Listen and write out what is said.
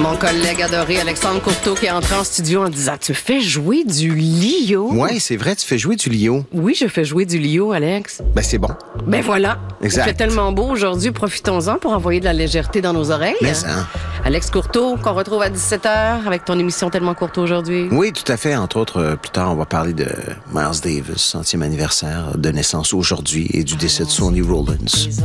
Mon collègue adoré Alexandre Courteau qui est entré en studio en disant « Tu fais jouer du Lio? » Oui, c'est vrai, tu fais jouer du Lio. Oui, je fais jouer du Lio, Alex. Ben, c'est bon. Ben voilà. Exact. Il fait tellement beau aujourd'hui, profitons-en pour envoyer de la légèreté dans nos oreilles. Mais ça. Alex Courteau, qu'on retrouve à 17h avec ton émission Tellement Courteau aujourd'hui. Oui, tout à fait. Entre autres, plus tard, on va parler de Miles Davis, 100e anniversaire de naissance aujourd'hui et du décès de Sonny Rollins.